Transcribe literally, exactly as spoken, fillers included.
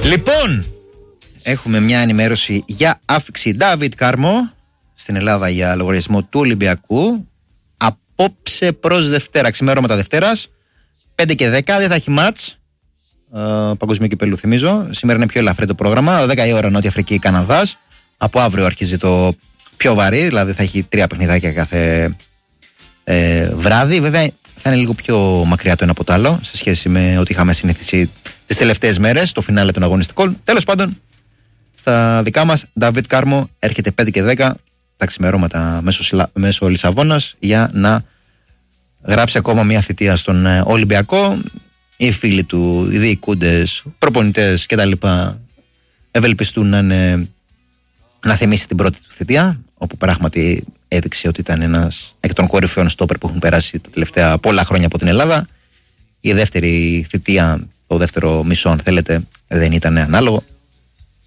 Λοιπόν, έχουμε μια ενημέρωση για άφηξη Ντάβιτ Κάρμο στην Ελλάδα για λογαριασμό του Ολυμπιακού. Απόψε προς Δευτέρα, ξημέρωματα Δευτέρας, πέντε και δέκα, δεν θα έχει μάτς ε, παγκοσμίου κυπέλλου, θυμίζω. Σήμερα είναι πιο ελαφρύ το πρόγραμμα, δέκα η ώρα Νότια Αφρική, Καναδάς. Από αύριο αρχίζει το πιο βαρύ, δηλαδή θα έχει τρία παιχνιδάκια κάθε ε, βράδυ. Βέβαια θα είναι λίγο πιο μακριά το ένα από το άλλο σε σχέση με ό,τι είχαμε συνηθίσει τις τελευταίες μέρες, το φινάλε των αγωνιστικών. Τέλος πάντων, στα δικά μας, Ντάβιτ Κάρμο έρχεται πέντε και δέκα τα ξημερώματα μέσω, μέσω Λισαβόνας για να γράψει ακόμα μια θητεία στον Ολυμπιακό. Οι φίλοι του, οι διοικούντες, προπονητές κτλ. Ευελπιστούν να, είναι, να θυμίσει την πρώτη του θητεία, όπου πράγματι έδειξε ότι ήταν ένας εκ των κορυφαίων στόπερ που έχουν περάσει τα τελευταία πολλά χρόνια από την Ελλάδα. Η δεύτερη θητεία, το δεύτερο μισό αν θέλετε, δεν ήταν ανάλογο.